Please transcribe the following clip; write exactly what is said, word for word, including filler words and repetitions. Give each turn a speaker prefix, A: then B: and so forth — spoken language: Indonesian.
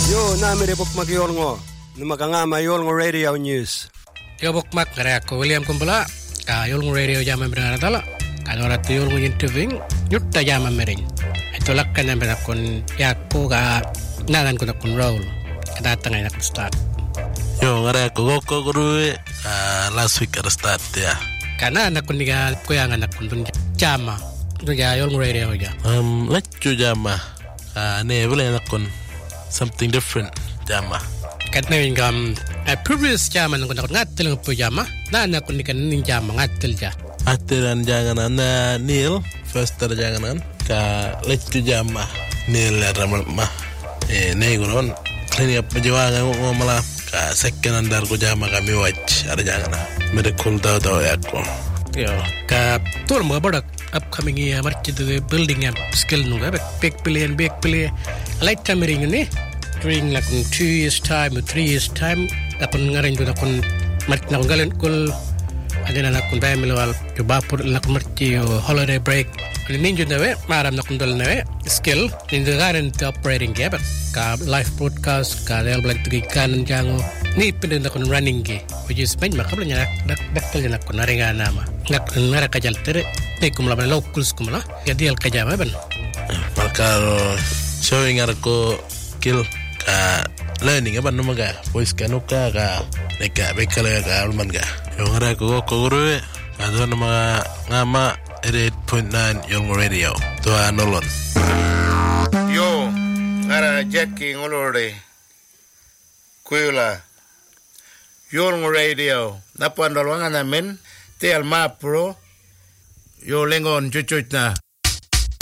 A: Yo, namire bukmak yolngo. Numakangama yolngo radio news.
B: Yo bukmak kare ako William Kumbala. Ka yolngo radio jama berana tala. Kalora tu yolngo interviewing. Yutta jama mering. Ito lakkan na benakon yakpo ka nalan ko na kun roll. Kadatang ay nakon start.
C: Yo ngare ako goko guru last week at start ya.
B: Kana nakon niga kuyangan nakon dun jama. Dun ya yolngo radio ja.
C: Um, let's jama. Ah, ne boleh nakon something different jama.
B: Kat na yung um, uh, previous jama nang kunakot ngatil ng po jama na anak kun ikan ning jama ngatil ja.
C: Atiran janganan na Neil first tar janganan ka letu jama Neil ramal ma eh neguron klini up jawa ngo mala ka second andar ko jama kami watch ada jangana medical daw daw yakko.
B: Yo ka tur mo badak upcoming year march the building up skill no ba big billion big billion light tamering ni during like in two years time or three years time akon ngaring ko akon mat na galen kul adena na kun family wal to bapur na kun marchi holiday break ni ninjo nawe maram na kun dol nawe skill in the garden operating gap ka live broadcast ka del black three kan jango ni pinde na kun running ge which is main makabla nya dak dakal na kun naringa nama nak nara kajal tere te kumla ba locals kumla ya dial kajama ban
C: markaro showing arko kill ka learning apa nama ka voice kanuka ka neka bekala ka alman ka yung ngara ko ko guru ka nama ngama eight point nine yung radio to anolon
D: yo ngara jackie ngolore kuila yung radio napandolwanga namin te alma pro yo lengon chuchuch na